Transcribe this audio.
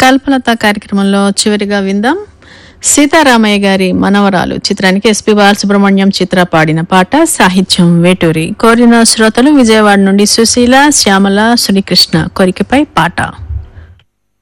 కల్పలత కార్యక్రమంలో చివరిగా విందాం. సీతారామయ్య గారి మనవరాలు చిత్రానికి ఎస్పి బాలసుబ్రహ్మణ్యం చిత్ర పాడిన పాట, సాహిత్యం వేటూరి. కోరిన శ్రోతలు విజయవాడ నుండి సుశీల, శ్యామల, శ్రీకృష్ణ. కోరికపై పాట.